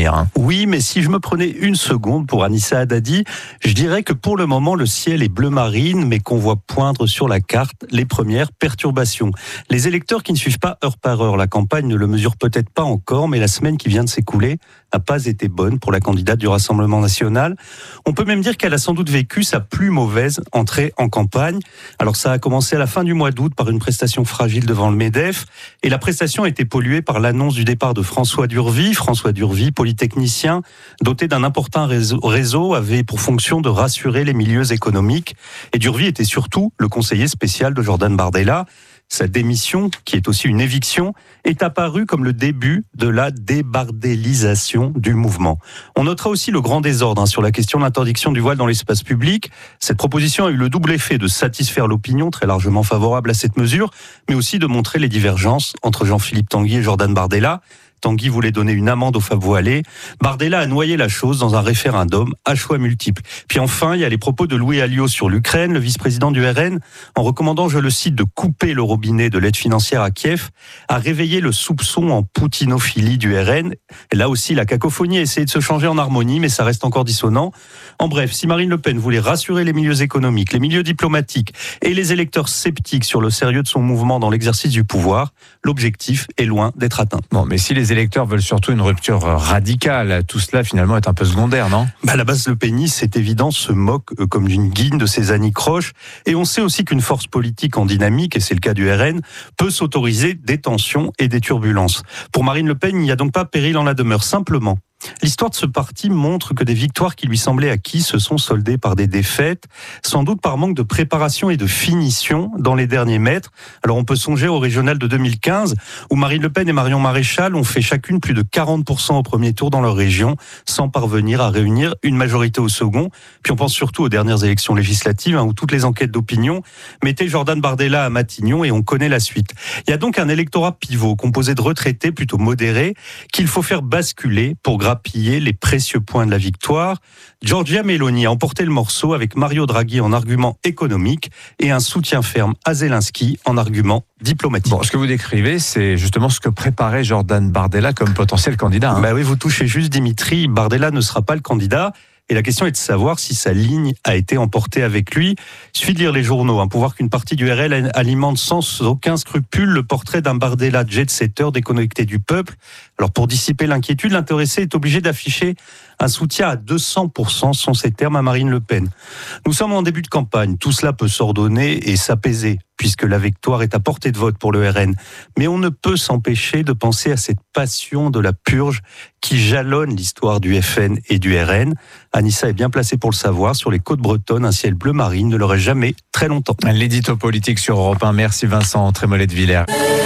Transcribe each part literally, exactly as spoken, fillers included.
dire. Hein. Oui, mais si je me prenais une seconde pour Anissa Haddadi, je dirais que pour le moment, le ciel est bleu marine, mais qu'on voit poindre sur la carte les premières perturbations. Les électeurs qui ne suivent pas heure par heure la campagne ne le mesurent peut-être pas encore, mais la semaine qui vient de s'écouler n'a pas été bonne pour la candidate du Rassemblement national. On peut même dire qu'elle a sans doute vécu sa plus mauvaise entrée en campagne. Alors ça a commencé à la fin du mois d'août par une prestation fragile devant le MEDEF, et la prestation a été polluée par l'annonce du départ de François Durvy. François Durvy, polytechnicien, doté d'un important réseau, réseau, avait pour fonction de rassurer les milieux économiques. Et Durvy était surtout le conseiller spécial de Jordan Bardella. Sa démission, qui est aussi une éviction, est apparue comme le début de la débardélisation du mouvement. On notera aussi le grand désordre hein, sur la question de l'interdiction du voile dans l'espace public. Cette proposition a eu le double effet de satisfaire l'opinion très largement favorable à cette mesure, mais aussi de montrer les divergences entre Jean-Philippe Tanguy et Jordan Bardella. Tanguy voulait donner une amende aux femmes voilées. Bardella a noyé la chose dans un référendum à choix multiples. Puis enfin, il y a les propos de Louis Alliot sur l'Ukraine, le vice-président du R N, en recommandant, je le cite, de couper le robinet de l'aide financière à Kiev, a réveillé le soupçon en poutinophilie du R N. Et là aussi, la cacophonie a essayé de se changer en harmonie, mais ça reste encore dissonant. En bref, si Marine Le Pen voulait rassurer les milieux économiques, les milieux diplomatiques et les électeurs sceptiques sur le sérieux de son mouvement dans l'exercice du pouvoir, l'objectif est loin d'être atteint. Bon, mais si les électeurs veulent surtout une rupture radicale, tout cela finalement est un peu secondaire, non ? Bah, à la base, le pénis, c'est évident, se moque euh, comme d'une guine de ses anicroches. Et on sait aussi qu'une force politique en dynamique, et c'est le cas du R N, peut s'autoriser des tensions et des turbulences. Pour Marine Le Pen, il n'y a donc pas péril en la demeure. Simplement, l'histoire de ce parti montre que des victoires qui lui semblaient acquises se sont soldées par des défaites, sans doute par manque de préparation et de finition dans les derniers mètres. Alors on peut songer au régional de deux mille quinze, où Marine Le Pen et Marion Maréchal ont fait chacune plus de quarante pour cent au premier tour dans leur région, sans parvenir à réunir une majorité au second. Puis on pense surtout aux dernières élections législatives, hein, où toutes les enquêtes d'opinion mettaient Jordan Bardella à Matignon, et on connaît la suite. Il y a donc un électorat pivot, composé de retraités plutôt modérés, qu'il faut faire basculer pour grappiller les précieux points de la victoire. Giorgia Meloni a emporté le morceau avec Mario Draghi en argument économique et un soutien ferme à Zelensky en argument diplomatique. Bon, ce que vous décrivez, c'est justement ce que préparait Jordan Bardella comme potentiel candidat. Hein. Bah oui, vous touchez juste Dimitri, Bardella ne sera pas le candidat. Et la question est de savoir si sa ligne a été emportée avec lui. Il suffit de lire les journaux hein, pour voir qu'une partie du R L alimente sans aucun scrupule le portrait d'un Bardella jet-setter déconnecté du peuple. Alors pour dissiper l'inquiétude, l'intéressé est obligé d'afficher un soutien à deux cents pour cent, sont ces termes, à Marine Le Pen. Nous sommes en début de campagne, tout cela peut s'ordonner et s'apaiser, puisque la victoire est à portée de vote pour le R N. Mais on ne peut s'empêcher de penser à cette passion de la purge qui jalonne l'histoire du F N et du R N. Anissa est bien placée pour le savoir, sur les côtes bretonnes, un ciel bleu marine ne l'aurait jamais très longtemps. L'édito politique sur Europe un, merci Vincent Trémollet de Villers.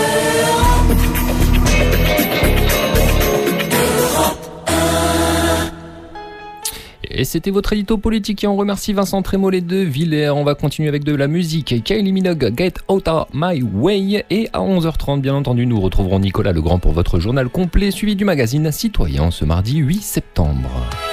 Et c'était votre édito politique et on remercie Vincent Trémollet de Villers. On va continuer avec de la musique. Kylie Minogue, Get Out of My Way. Et à onze heures trente, bien entendu, nous retrouverons Nicolas Legrand pour votre journal complet, suivi du magazine Citoyen ce mardi huit septembre.